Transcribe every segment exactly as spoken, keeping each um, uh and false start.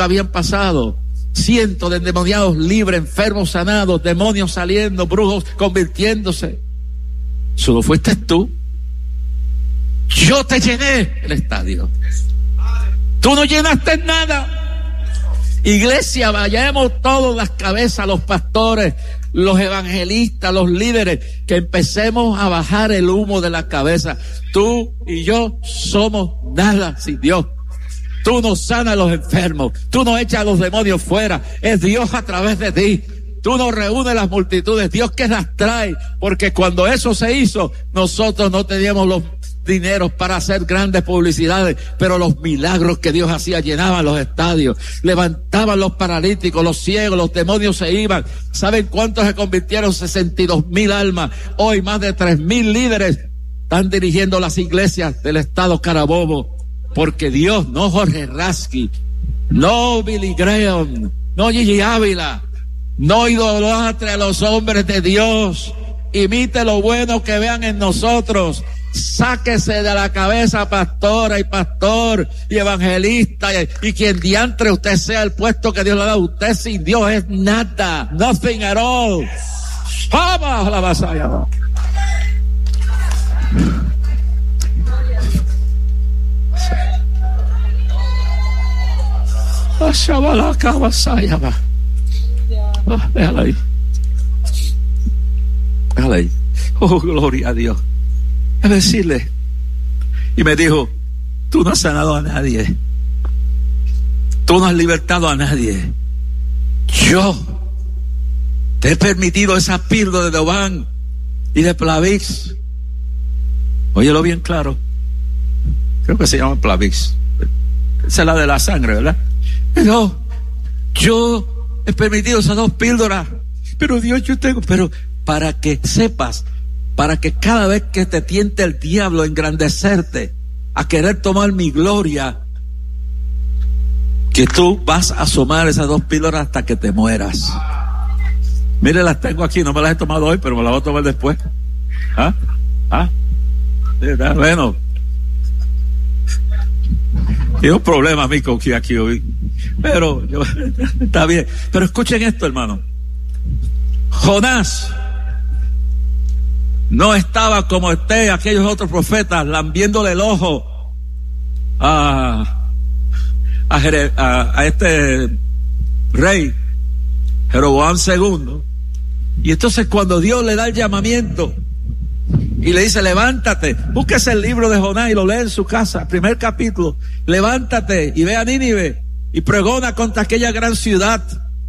habían pasado. Cientos de endemoniados libres, enfermos sanados, demonios saliendo, brujos convirtiéndose. Solo fuiste tú. Yo te llené el estadio. Tú no llenaste nada. Iglesia, vayamos todos las cabezas, los pastores, los evangelistas, los líderes, que empecemos a bajar el humo de la cabeza. Tú y yo somos nada sin Dios. Tú no sanas a los enfermos, tú no echas a los demonios fuera, es Dios a través de ti. Tú no reúnes las multitudes, Dios que las trae, porque cuando eso se hizo, nosotros no teníamos los dineros para hacer grandes publicidades, pero los milagros que Dios hacía llenaban los estadios, levantaban los paralíticos, los ciegos, los demonios se iban. ¿Saben cuántos se convirtieron? sesenta y dos mil almas. Hoy más de tres mil líderes están dirigiendo las iglesias del estado Carabobo, porque Dios, no Jorge Rasky, no Billy Graham, no Gigi Ávila, no idolatre a los hombres de Dios. Imite lo bueno que vean en nosotros. Sáquese de la cabeza, pastora y pastor y evangelista y, y quien diantre usted sea el puesto que Dios le ha dado. Usted sin Dios es nada, nothing at all. Vamos a la vasalla. Oh, déjala ahí. Déjala ahí. Oh, gloria a Dios. Es decirle, y me dijo, tú no has sanado a nadie, tú no has libertado a nadie, yo te he permitido esa píldora de Dován y de Plavix. Óyelo bien claro, creo que se llama Plavix, esa es la de la sangre, ¿verdad? Pero yo he permitido esas dos píldoras, pero Dios, yo tengo, pero para que sepas, para que cada vez que te tiente el diablo a engrandecerte, a querer tomar mi gloria, que tú vas a asomar esas dos píldoras hasta que te mueras. Mire, las tengo aquí, no me las he tomado hoy, pero me las voy a tomar después. ¿Ah? ¿Ah? Bueno, tengo un problema a mí con que aquí hoy, pero yo, está bien. Pero escuchen esto, hermano. Jonás no estaba como esté aquellos otros profetas lambiéndole el ojo a, a, a, a este rey Jeroboam segundo. Y entonces cuando Dios le da el llamamiento y le dice, levántate, búsquese el libro de Jonás y lo lee en su casa, primer capítulo, levántate y ve a Nínive y pregona contra aquella gran ciudad.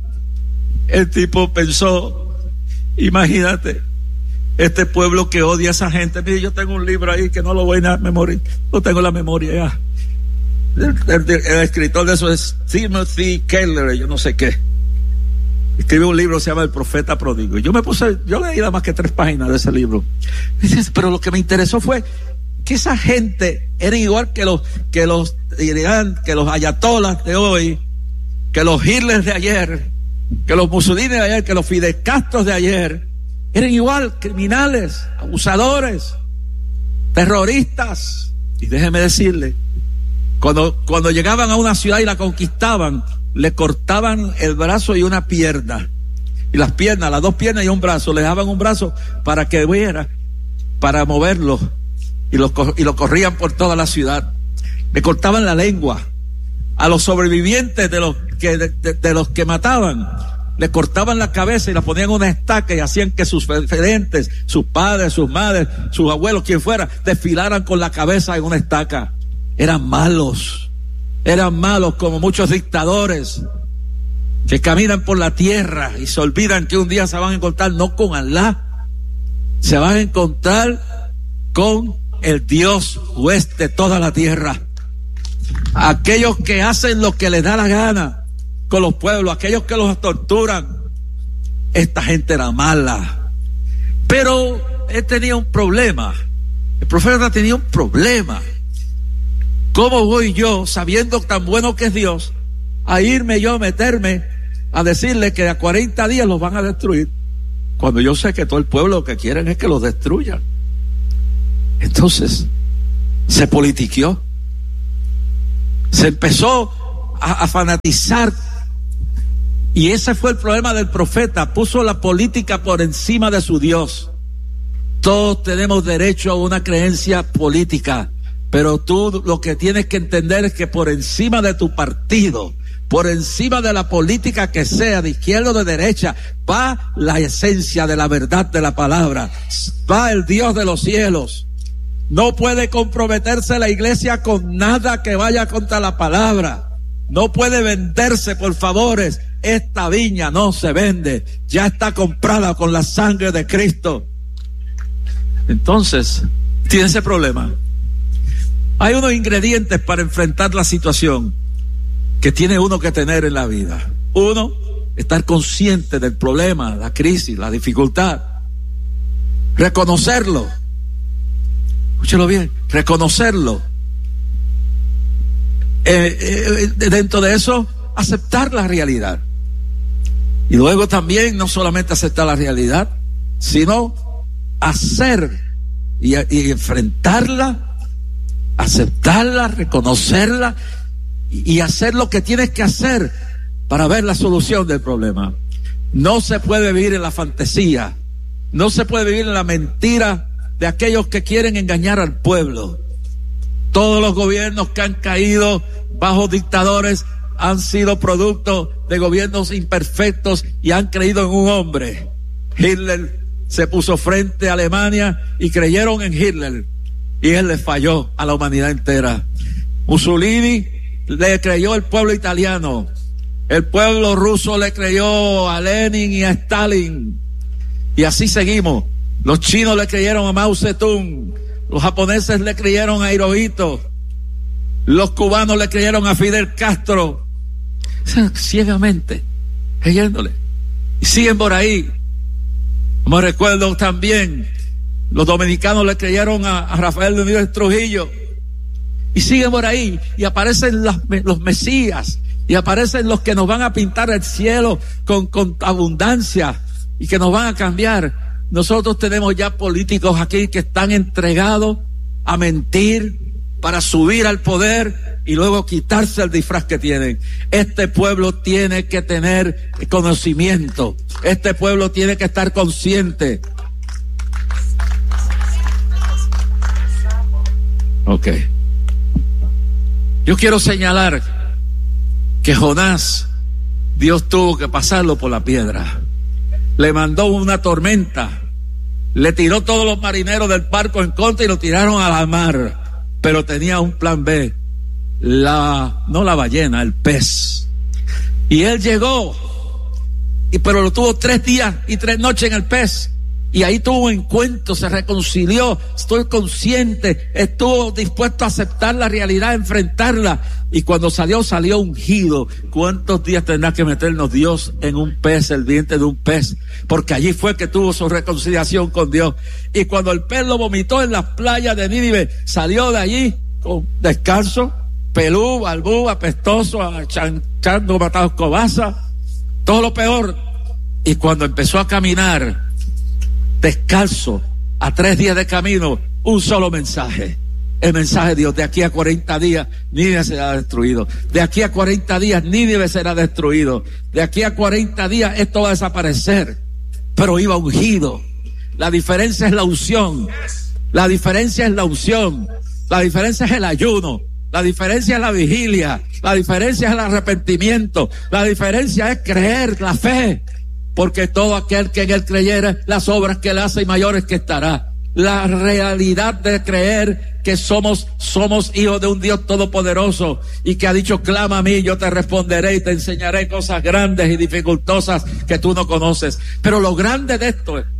El tipo pensó, imagínate, este pueblo que odia a esa gente. Mire, yo tengo un libro ahí que no lo voy a memorizar, lo tengo en la memoria ya. El, el, el escritor de eso es Timothy Keller, yo no sé qué. Escribe un libro, se llama El Profeta Pródigo. Y yo me puse, yo leí nada más que tres páginas de ese libro. Pero lo que me interesó fue que esa gente eran igual que los, que los, que los ayatolas de hoy, que los Hitler de ayer, que los Mussolini de ayer, que los Fidel Castro de ayer. Eran igual, criminales, abusadores, terroristas. Y déjeme decirle, cuando, cuando llegaban a una ciudad y la conquistaban, le cortaban el brazo y una pierna. Y las piernas, las dos piernas y un brazo, le daban un brazo para que viera, para moverlo. Y lo, y lo corrían por toda la ciudad. Le cortaban la lengua. A los sobrevivientes de los que, de, de, de los que mataban, le cortaban la cabeza y la ponían en una estaca y hacían que sus referentes, sus padres, sus madres, sus abuelos, quien fuera, desfilaran con la cabeza en una estaca. Eran malos, eran malos como muchos dictadores que caminan por la tierra y se olvidan que un día se van a encontrar no con Alá, se van a encontrar con el Dios juez de toda la tierra. Aquellos que hacen lo que les da la gana con los pueblos, aquellos que los torturan. Esta gente era mala, pero él tenía un problema. El profeta tenía un problema. ¿Cómo voy yo, sabiendo tan bueno que es Dios, a irme yo a meterme a decirle que a cuarenta días los van a destruir, cuando yo sé que todo el pueblo lo que quieren es que los destruyan? Entonces se politiqueó, se empezó a, a fanatizar. Y ese fue el problema del profeta. Puso la política por encima de su Dios. Todos tenemos derecho a una creencia política, pero tú lo que tienes que entender es que por encima de tu partido, por encima de la política que sea, de izquierda o de derecha, va la esencia de la verdad de la palabra. Va el Dios de los cielos. No puede comprometerse la iglesia con nada que vaya contra la palabra. No puede venderse por favores. Esta viña no se vende. Ya está comprada con la sangre de Cristo. Entonces, tiene ese problema. Hay unos ingredientes para enfrentar la situación que tiene uno que tener en la vida. Uno, estar consciente del problema, la crisis, la dificultad. Reconocerlo. Escúchelo bien, reconocerlo. Eh, eh, dentro de eso, aceptar la realidad. Y luego también, no solamente aceptar la realidad, sino hacer y, y enfrentarla, aceptarla, reconocerla y, y hacer lo que tienes que hacer para ver la solución del problema. No se puede vivir en la fantasía, no se puede vivir en la mentira de aquellos que quieren engañar al pueblo. Todos los gobiernos que han caído bajo dictadores han sido producto de gobiernos imperfectos y han creído en un hombre. Hitler se puso frente a Alemania y creyeron en Hitler y él le falló a la humanidad entera. Mussolini le creyó al pueblo italiano, el pueblo ruso le creyó a Lenin y a Stalin, y así seguimos. Los chinos le creyeron a Mao Zedong, los japoneses le creyeron a Hirohito, los cubanos le creyeron a Fidel Castro, ciegamente creyéndole, y siguen por ahí. Me recuerdo también, los dominicanos le creyeron a, a Rafael Leónidas Trujillo, y siguen por ahí, y aparecen las, los mesías, y aparecen los que nos van a pintar el cielo con, con abundancia, y que nos van a cambiar. Nosotros tenemos ya políticos aquí que están entregados a mentir para subir al poder y luego quitarse el disfraz que tienen. Este pueblo tiene que tener conocimiento. Este pueblo tiene que estar consciente. Ok. Yo quiero señalar que Jonás, Dios tuvo que pasarlo por la piedra. Le mandó una tormenta. Le tiró todos los marineros del barco en contra y lo tiraron a la mar. Pero tenía un plan B. La, no la ballena, el pez. Y él llegó, y pero lo tuvo tres días y tres noches en el pez. Y ahí tuvo un encuentro, se reconcilió, estoy consciente, estuvo dispuesto a aceptar la realidad, enfrentarla. Y cuando salió, salió ungido. ¿Cuántos días tendrá que meternos Dios en un pez, el vientre de un pez? Porque allí fue que tuvo su reconciliación con Dios. Y cuando el pez lo vomitó en las playas de Nínive, salió de allí con descanso, pelú, balbú, apestoso, chanchando, matado cobaza, todo lo peor. Y cuando empezó a caminar descalzo, a tres días de camino, un solo mensaje. El mensaje de Dios: de aquí a cuarenta días Nínive será destruido. De aquí a cuarenta días Nínive será destruido. De aquí a cuarenta días esto va a desaparecer. Pero iba ungido. La diferencia es la unción. La diferencia es la unción. La diferencia es el ayuno. La diferencia es la vigilia. La diferencia es el arrepentimiento. La diferencia es creer, la fe. Porque todo aquel que en él creyere, las obras que él hace y mayores que estará. La realidad de creer que somos, somos hijos de un Dios todopoderoso y que ha dicho: clama a mí, yo te responderé y te enseñaré cosas grandes y dificultosas que tú no conoces. Pero lo grande de esto es,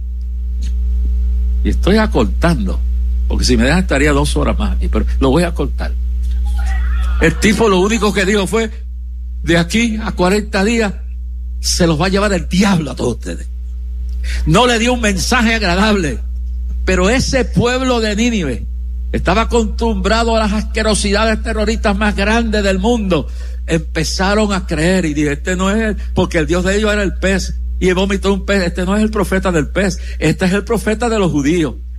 y estoy acortando, porque si me dejan estaría dos horas más aquí, pero lo voy a cortar. El tipo lo único que dijo fue: de aquí a cuarenta días se los va a llevar el diablo a todos ustedes. No le dio un mensaje agradable, pero ese pueblo de Nínive estaba acostumbrado a las asquerosidades terroristas más grandes del mundo. Empezaron a creer y dije: este no es el, porque el Dios de ellos era el pez y vomitó un pez. Este no es el profeta del pez, este es el profeta de los judíos.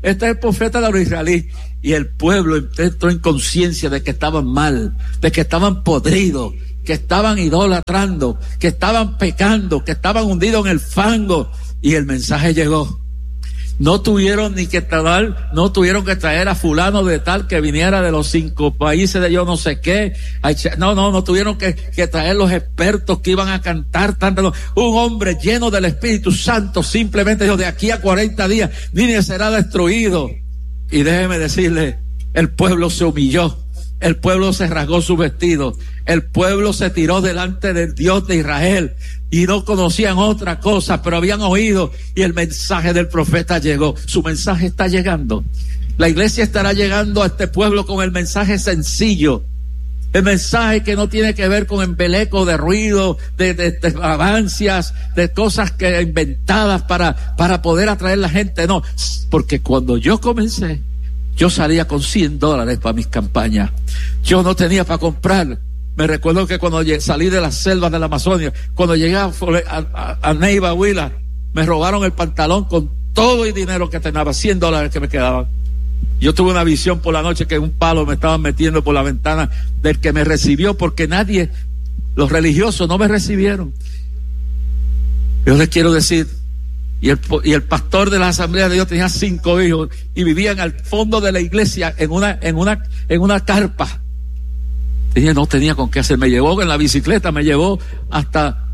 este es el profeta de los israelíes. Y el pueblo entró en conciencia de que estaban mal, de que estaban podridos, que estaban idolatrando, que estaban pecando, que estaban hundidos en el fango. Y el mensaje llegó. No tuvieron ni que traer, no tuvieron que traer a fulano de tal que viniera de los cinco países de yo no sé qué. No, no, no tuvieron que, que traer los expertos que iban a cantar tanto. Un hombre lleno del Espíritu Santo simplemente dijo, de aquí a cuarenta días, Nínive será destruido. Y déjeme decirle, el pueblo se humilló. El pueblo se rasgó su vestido. El pueblo se tiró delante del Dios de Israel y no conocían otra cosa, pero habían oído y el mensaje del profeta llegó. Su mensaje está llegando. La iglesia estará llegando a este pueblo con el mensaje sencillo. El mensaje que no tiene que ver con embeleco de ruido, de, de, de alabancias, de cosas que inventadas para, para poder atraer a la gente. No, porque cuando yo comencé, yo salía con cien dólares para mis campañas. Yo no tenía para comprar. Me recuerdo que cuando salí de las selvas de la Amazonia, cuando llegué a, a, a Neiva, Huila, me robaron el pantalón con todo el dinero que tenía, cien dólares que me quedaban. Yo tuve una visión por la noche que un palo me estaban metiendo por la ventana del que me recibió, porque nadie, los religiosos no me recibieron. Yo les quiero decir, y el, y el pastor de la Asamblea de Dios tenía cinco hijos y vivían al fondo de la iglesia en una, en una, en una carpa. Dije, no tenía con qué hacer. Me llevó en la bicicleta, me llevó hasta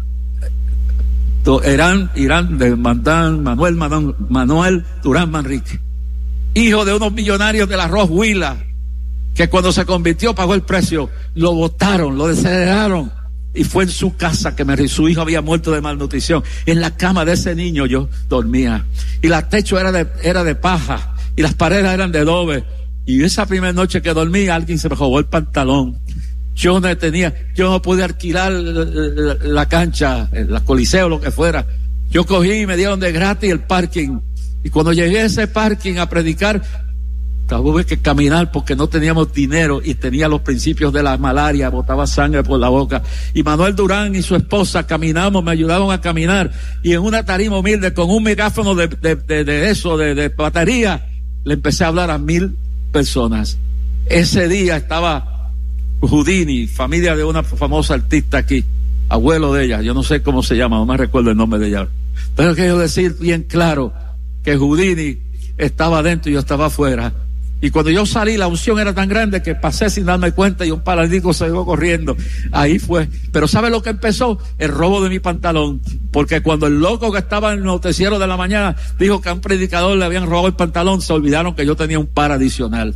Irán, Irán de Mandán, Manuel, Manuel, Manuel Durán Manrique, hijo de unos millonarios del arroz Huila, que cuando se convirtió pagó el precio. Lo botaron, lo desheredaron. Y fue en su casa que me, su hijo había muerto de malnutrición. En la cama de ese niño yo dormía. Y el techo era de, era de paja. Y las paredes eran de adobe. Y esa primera noche que dormí, alguien se me robó el pantalón. Yo no tenía, yo no pude alquilar la, la, la cancha, la coliseo, lo que fuera. Yo cogí y me dieron de gratis el parking. Y cuando llegué a ese parking a predicar, tuve que caminar porque no teníamos dinero y tenía los principios de la malaria, botaba sangre por la boca. Y Manuel Durán y su esposa caminamos, me ayudaron a caminar, y en una tarima humilde con un megáfono de, de, de, de eso, de, de batería, le empecé a hablar a mil personas. Ese día estaba Houdini, familia de una famosa artista aquí, abuelo de ella, yo no sé cómo se llama, no me recuerdo el nombre de ella, pero quiero decir bien claro que Houdini estaba adentro y yo estaba afuera. Y cuando yo salí, la unción era tan grande que pasé sin darme cuenta y un paralítico se iba corriendo. Ahí fue. Pero ¿sabe lo que empezó? El robo de mi pantalón. Porque cuando el loco que estaba en el noticiero de la mañana dijo que a un predicador le habían robado el pantalón, se olvidaron que yo tenía un par adicional.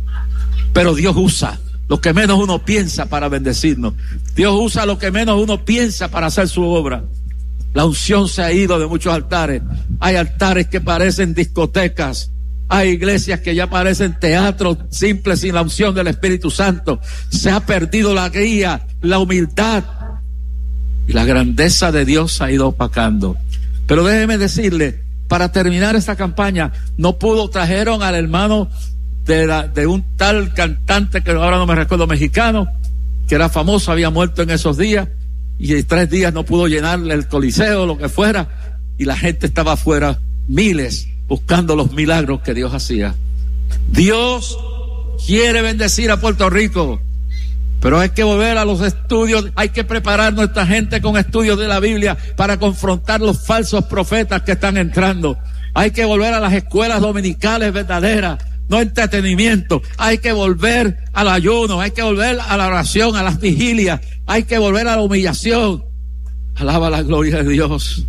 Pero Dios usa lo que menos uno piensa para bendecirnos. Dios usa lo que menos uno piensa para hacer su obra. La unción se ha ido de muchos altares. Hay altares que parecen discotecas. Hay iglesias que ya parecen teatros simples sin la unción del Espíritu Santo. Se ha perdido la guía, la humildad, y la grandeza de Dios se ha ido opacando. Pero déjeme decirle, para terminar esta campaña, no pudo, trajeron al hermano de, la, de un tal cantante que ahora no me recuerdo, mexicano, que era famoso, había muerto en esos días, y en tres días no pudo llenarle el coliseo, lo que fuera, y la gente estaba afuera, miles, buscando los milagros que Dios hacía. Dios quiere bendecir a Puerto Rico, pero hay que volver a los estudios, hay que preparar nuestra gente con estudios de la Biblia para confrontar los falsos profetas que están entrando. Hay que volver a las escuelas dominicales verdaderas, no entretenimiento. Hay que volver al ayuno, hay que volver a la oración, a las vigilias, hay que volver a la humillación. Alaba la gloria de Dios.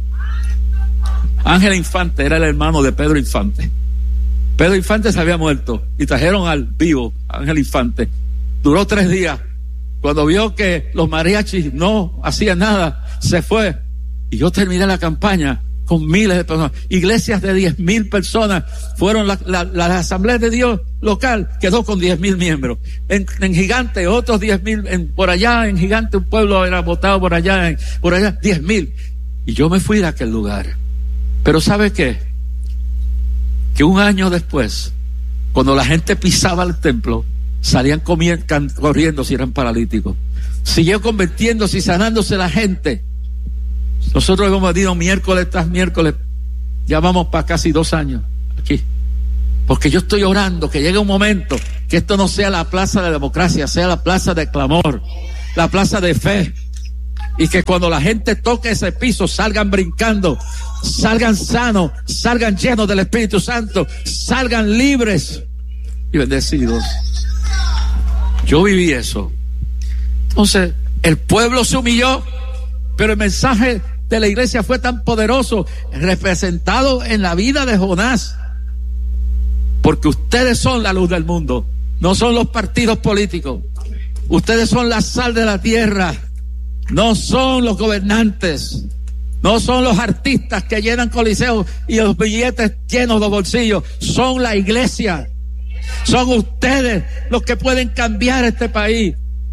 Ángel Infante era el hermano de Pedro Infante. Pedro Infante se había muerto y trajeron al vivo Ángel Infante. Duró tres días. Cuando vio que los mariachis no hacían nada, se fue. Y yo terminé la campaña con miles de personas. Iglesias de diez mil personas fueron la, la, la Asamblea de Dios local, quedó con diez mil miembros. En, en Gigante, otros diez mil. Por allá, en Gigante, un pueblo era votado por allá, en, por allá, diez mil. Y yo me fui de aquel lugar. Pero ¿sabe qué? Que un año después, cuando la gente pisaba el templo, salían comiendo, corriendo si eran paralíticos. Siguió convirtiéndose y sanándose la gente. Nosotros hemos venido miércoles tras miércoles, ya vamos para casi dos años aquí. Porque yo estoy orando que llegue un momento que esto no sea la plaza de democracia, sea la plaza de clamor, la plaza de fe. Y que cuando la gente toque ese piso salgan brincando, salgan sanos, salgan llenos del Espíritu Santo, salgan libres y bendecidos. Yo viví eso. Entonces, el pueblo se humilló, pero el mensaje de la iglesia fue tan poderoso, representado en la vida de Jonás. Porque ustedes son la luz del mundo, no son los partidos políticos. Ustedes son la sal de la tierra, no son los gobernantes, no son los artistas que llenan coliseos y los billetes llenos de bolsillos. Son la iglesia, son ustedes los que pueden cambiar este país.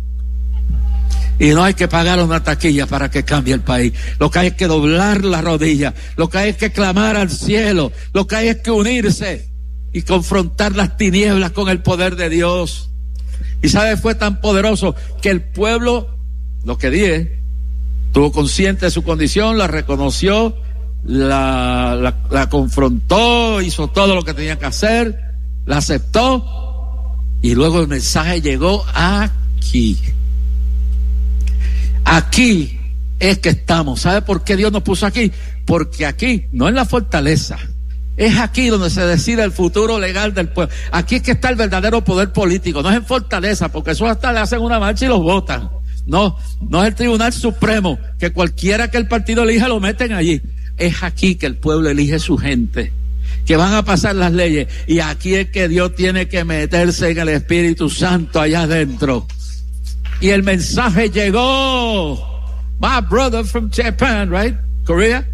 Y no hay que pagar una taquilla para que cambie el país. Lo que hay es que doblar la rodilla, lo que hay es que clamar al cielo, lo que hay es que unirse y confrontar las tinieblas con el poder de Dios. Y sabe, fue tan poderoso que el pueblo, lo que dije, estuvo consciente de su condición, la reconoció, la, la, la confrontó, hizo todo lo que tenía que hacer, la aceptó, y luego el mensaje llegó aquí. Aquí es que estamos. ¿Sabe por qué Dios nos puso aquí? Porque aquí, no en la fortaleza, es aquí donde se decide el futuro legal del pueblo. Aquí es que está el verdadero poder político. No es en Fortaleza, porque eso hasta le hacen una marcha y los votan. No, no es el Tribunal Supremo, que cualquiera que el partido elija lo meten allí. Es aquí que el pueblo elige su gente, que van a pasar las leyes. Y aquí es que Dios tiene que meterse en el Espíritu Santo allá adentro. Y el mensaje llegó. My brother from Japan, right? Korea?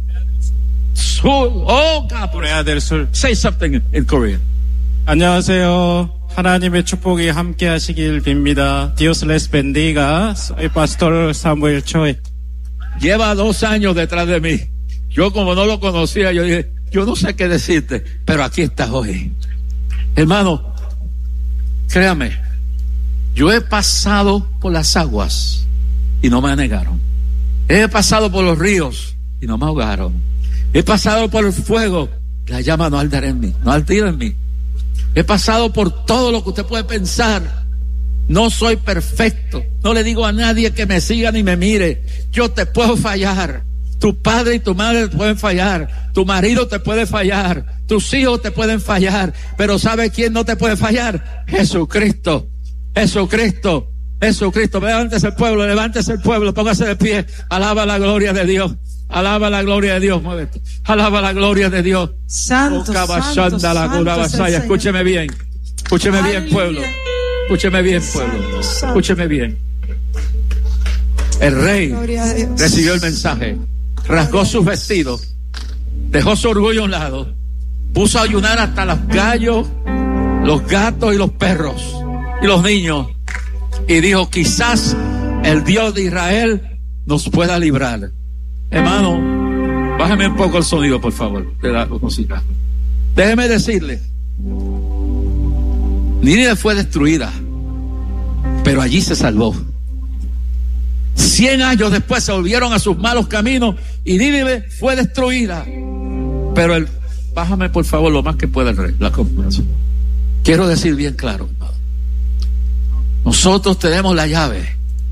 Oh, God, 코리아 del Sur. Say something in Korean. 안녕하세요. 하나님의 축복이 함께 하시길 빕니다. Dios les bendiga. Soy Pastor Samuel Choi. Lleva dos años detrás de mí. Yo como no lo conocía, yo dije, yo no sé qué decirte, pero aquí estás hoy. Hermano, créame, yo he pasado por las aguas y no me anegaron. He pasado por los ríos y no me ahogaron. He pasado por el fuego, la llama no arderá en mí, no arderá en mí. He pasado por todo lo que usted puede pensar. No soy perfecto. No le digo a nadie que me siga ni me mire. Yo te puedo fallar. Tu padre y tu madre te pueden fallar. Tu marido te puede fallar. Tus hijos te pueden fallar. Pero ¿sabe quién no te puede fallar? Jesucristo. Jesucristo. Jesucristo. Levántese el pueblo, levántese el pueblo, póngase de pie. Alaba la gloria de Dios. Alaba la gloria de Dios, muévete. Alaba la gloria de Dios. Santo, santo, santo. Escúcheme bien. Escúcheme bien, pueblo. Escúcheme bien, pueblo. Escúcheme bien. El rey recibió el mensaje, rasgó sus vestidos, dejó su orgullo a un lado, puso a ayunar hasta los gallos, los gatos y los perros y los niños, y dijo, quizás el Dios de Israel nos pueda librar. Hermano, bájame un poco el sonido, por favor, de la música. Déjeme decirle, Nínive fue destruida, pero allí se salvó. Cien años después se volvieron a sus malos caminos y Nínive fue destruida. Pero el, bájame por favor lo más que pueda el rey, la comparación. Quiero decir bien claro, nosotros tenemos la llave,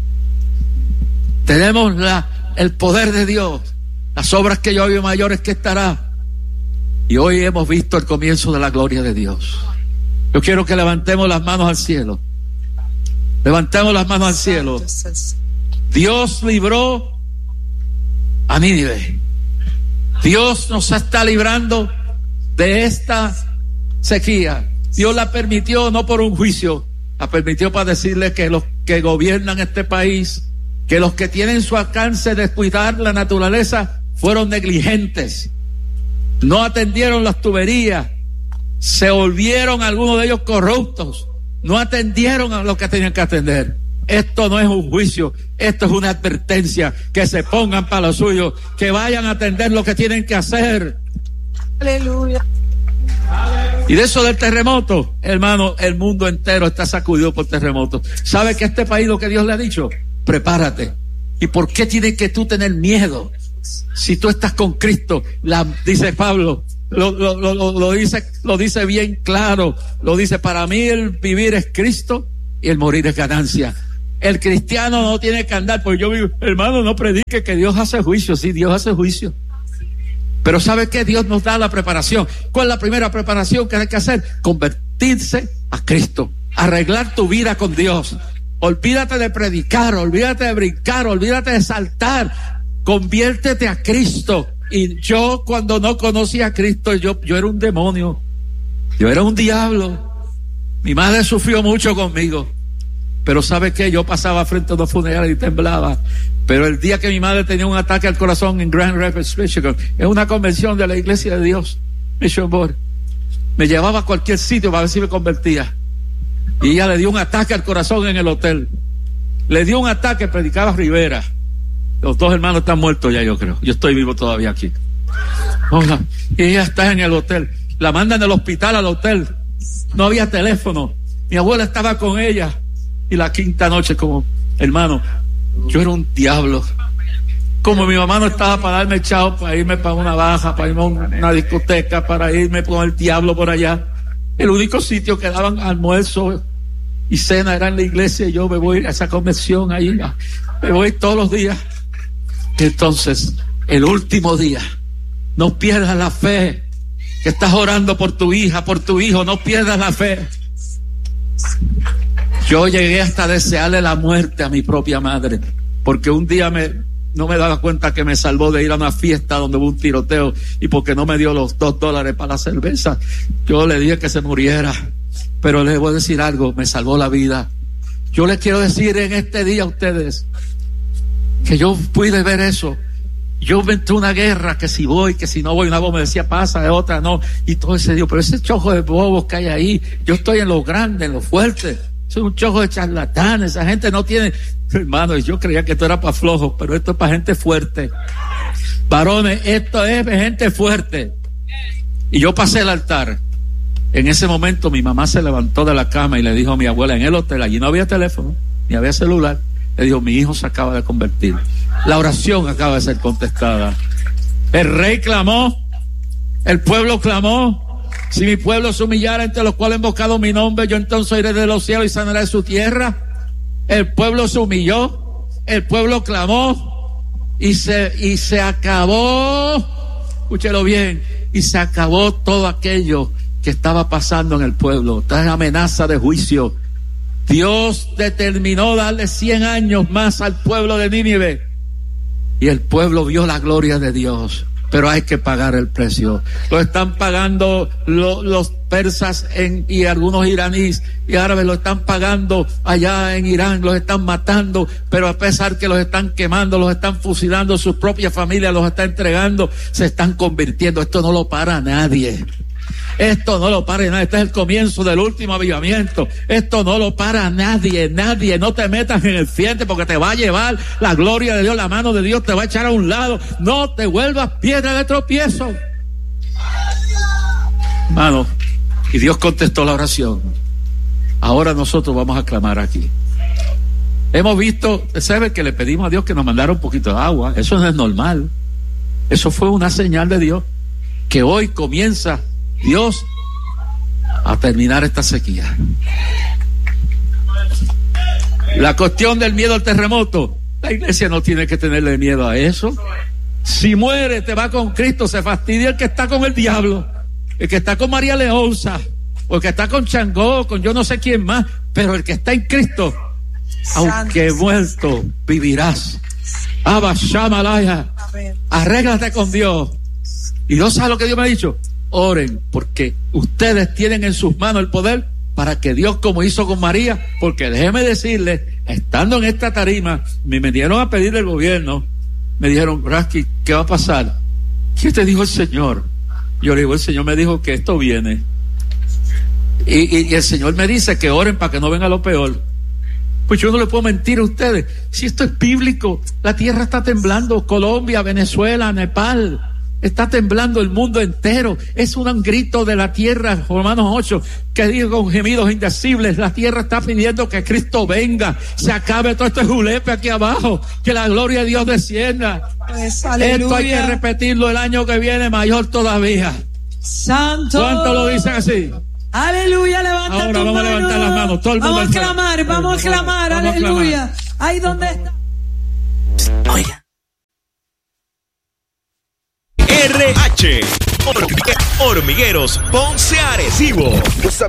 tenemos la el poder de Dios, las obras que yo veo mayores que estará. Y hoy hemos visto el comienzo de la gloria de Dios. Yo quiero que levantemos las manos al cielo. Levantemos las manos al cielo. Dios libró a Nínive. Dios nos está librando de esta sequía. Dios la permitió no por un juicio, la permitió para decirle que los que gobiernan este país, que los que tienen su alcance de cuidar la naturaleza fueron negligentes, no atendieron las tuberías, se volvieron algunos de ellos corruptos, no atendieron a lo que tenían que atender. Esto no es un juicio, esto es una advertencia, que se pongan para lo suyo, que vayan a atender lo que tienen que hacer. Aleluya. Y de eso del terremoto, hermano, el mundo entero está sacudido por terremotos. ¿Sabe que este país lo que Dios le ha dicho? Prepárate. ¿Y por qué tienes que tú tener miedo? Si tú estás con Cristo, la, dice Pablo, lo, lo, lo, lo dice, lo dice bien claro. Lo dice: para mí el vivir es Cristo y el morir es ganancia. El cristiano no tiene que andar, porque yo digo, hermano, no predique que Dios hace juicio. Sí, Dios hace juicio. Pero ¿sabe qué? Dios nos da la preparación. ¿Cuál es la primera preparación que hay que hacer? Convertirse a Cristo. Arreglar tu vida con Dios. Olvídate de predicar, olvídate de brincar, olvídate de saltar. Conviértete a Cristo. Y yo, cuando no conocía a Cristo, yo, yo era un demonio. Yo era un diablo. Mi madre sufrió mucho conmigo. Pero ¿sabe qué? Yo pasaba frente a dos funerales y temblaba. Pero el día que mi madre tenía un ataque al corazón en Grand Rapids, Michigan, en una convención de la Iglesia de Dios, Mission Board, me llevaba a cualquier sitio para ver si me convertía. Y ella le dio un ataque al corazón en el hotel. Le dio un ataque, predicaba Rivera. Los dos hermanos están muertos ya, yo creo. Yo estoy vivo todavía aquí. Oiga, y ella está en el hotel. La mandan del hospital al hotel. No había teléfono. Mi abuela estaba con ella. Y la quinta noche, como, hermano, yo era un diablo. Como mi mamá no estaba para darme chao, para irme para una baja, para irme a una discoteca, para irme con el diablo por allá. El único sitio que daban almuerzo y cena era en la iglesia. Y yo me voy a esa convención ahí, me voy todos los días. Entonces, el último día, no pierdas la fe. Que estás orando por tu hija, por tu hijo, no pierdas la fe. Yo llegué hasta desearle la muerte a mi propia madre, porque un día me, no me daba cuenta que me salvó de ir a una fiesta donde hubo un tiroteo, y porque no me dio los dos dólares para la cerveza, yo le dije que se muriera. Pero les voy a decir algo, me salvó la vida. Yo les quiero decir en este día a ustedes que yo pude ver eso. Yo inventé una guerra, que si voy, que si no voy, una voz me decía pasa, de otra no, y todo ese día, pero ese chojo de bobos que hay ahí, yo estoy en lo grande, en lo fuerte. Es un chojo de charlatanes. Esa gente no tiene, hermano, yo creía que esto era para flojos, pero esto es para gente fuerte. Varones, esto es de gente fuerte. Y yo pasé el altar. En ese momento mi mamá se levantó de la cama y le dijo a mi abuela en el hotel, allí no había teléfono, ni había celular, le dijo: mi hijo se acaba de convertir. La oración acaba de ser contestada. El rey clamó, el pueblo clamó. Si mi pueblo se humillara, entre los cuales he invocado mi nombre, yo entonces iré de los cielos y sanaré su tierra. El pueblo se humilló, el pueblo clamó y se, y se acabó, escúchelo bien, y se acabó todo aquello que estaba pasando en el pueblo. Esta amenaza de juicio. Dios determinó darle cien años más al pueblo de Nínive, y el pueblo vio la gloria de Dios. Pero hay que pagar el precio. Lo están pagando lo, los persas en, y algunos iraníes y árabes, lo están pagando allá en Irán, los están matando, pero a pesar que los están quemando, los están fusilando, sus propias familias los están entregando, se están convirtiendo. Esto no lo para nadie. Esto no lo para nadie. Este es el comienzo del último avivamiento. Esto no lo para nadie, nadie. No te metas en el fiente, porque te va a llevar la gloria de Dios, la mano de Dios te va a echar a un lado. No te vuelvas piedra de tropiezo, hermano. Y Dios contestó la oración. Ahora nosotros vamos a clamar aquí. Hemos visto, ¿sabe que le pedimos a Dios que nos mandara un poquito de agua? Eso no es normal. Eso fue una señal de Dios, que hoy comienza Dios a terminar esta sequía. La cuestión del miedo al terremoto, la iglesia no tiene que tenerle miedo a eso. Si muere, te va con Cristo. Se fastidia el que está con el diablo, el que está con María Leonza, o el que está con Changó, con yo no sé quién más, pero el que está en Cristo, aunque muerto, vivirás. Abba Shamalaya, arréglate con Dios. Y Dios sabe lo que Dios me ha dicho: oren, porque ustedes tienen en sus manos el poder para que Dios, como hizo con María, porque déjeme decirles, estando en esta tarima, me vinieron a pedir del gobierno, me dijeron: Rasky, ¿qué va a pasar? ¿Qué te dijo el Señor? Yo le digo: el Señor me dijo que esto viene. Y, y, y el Señor me dice que oren para que no venga lo peor. Pues yo no le puedo mentir a ustedes. Si esto es bíblico, la tierra está temblando. Colombia, Venezuela, Nepal, está temblando el mundo entero. Es un grito de la tierra, Romanos ocho, que dice con gemidos indecibles: la tierra está pidiendo que Cristo venga, se acabe todo este julepe aquí abajo, que la gloria de Dios descienda. Pues, esto hay que repetirlo el año que viene, mayor todavía. Santo. ¿Cuántos lo dicen así? Aleluya, levanta Ahora tu vamos a mano. levantar las manos, todo el mundo Vamos a al frente. clamar, vamos a clamar, Vamos a aleluya. Ahí donde está. Oiga. R H Hormigueros Ponce Arecibo.